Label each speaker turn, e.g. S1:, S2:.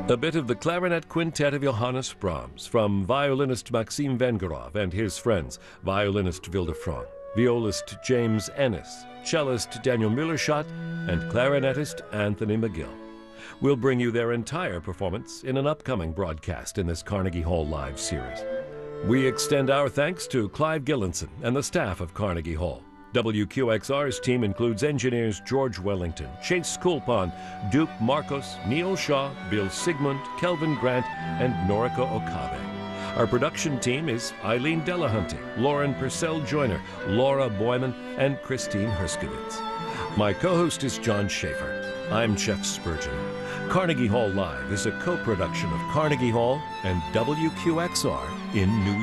S1: A bit of the clarinet quintet of Johannes Brahms from violinist Maxim Vengerov and his friends, violinist Vilde Frang, violist James Ennis, cellist Daniel Müllerschott, and clarinetist Anthony McGill. We'll bring you their entire performance in an upcoming broadcast in this Carnegie Hall Live series. We extend our thanks to Clive Gillinson and the staff of Carnegie Hall. WQXR's team includes engineers George Wellington, Chase Coulpon, Duke Marcos, Neil Shaw, Bill Sigmund, Kelvin Grant, and Noriko Okabe. Our production team is Eileen Delahunty, Lauren Purcell-Joyner, Laura Boyman, and Christine Herskowitz. My co-host is John Schaefer. I'm Jeff Spurgeon. Carnegie Hall Live is a co-production of Carnegie Hall and WQXR in New York.